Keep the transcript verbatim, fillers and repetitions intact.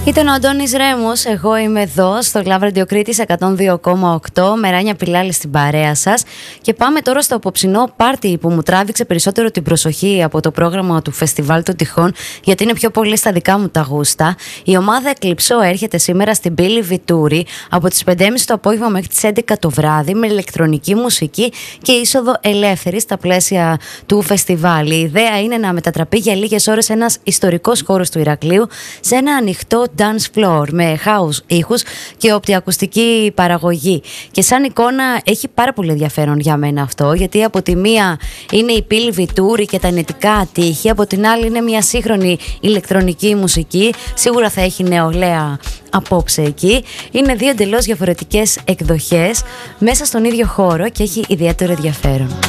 Ήταν ο Αντώνης Ρέμος, εγώ είμαι εδώ στο Love Radio Κρήτης εκατόν δύο κόμμα οκτώ με Ράνια Πιλάλη στην παρέα σας. Και πάμε τώρα στο απόψινό πάρτι που μου τράβηξε περισσότερο την προσοχή από το πρόγραμμα του Φεστιβάλ των Τυχών, γιατί είναι πιο πολύ στα δικά μου τα γούστα. Η ομάδα Εκλειψώ έρχεται σήμερα στην Πύλη Βιτούρη από τις πέντε και μισή το απόγευμα μέχρι τις έντεκα το βράδυ με ηλεκτρονική μουσική και είσοδο ελεύθερη στα πλαίσια του φεστιβάλ. Η ιδέα είναι να μετατραπεί για λίγες ώρες ένας ιστορικός χώρος του Ηρακλείου σε ένα ανοιχτό dance floor με house ήχους και οπτικοακουστική παραγωγή. Και σαν εικόνα έχει πάρα πολύ ενδιαφέρον για μένα αυτό, γιατί από τη μία είναι η Πύλη Βιτούρη και τα νητικά τείχη, από την άλλη είναι μια σύγχρονη ηλεκτρονική μουσική. Σίγουρα θα έχει νεολαία απόψε εκεί. Είναι δύο εντελώς διαφορετικές εκδοχές μέσα στον ίδιο χώρο και έχει ιδιαίτερο ενδιαφέρον.